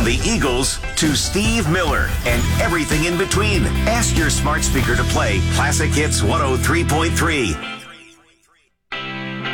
From the Eagles to Steve Miller and everything in between. Ask your smart speaker to play Classic Hits 103.3.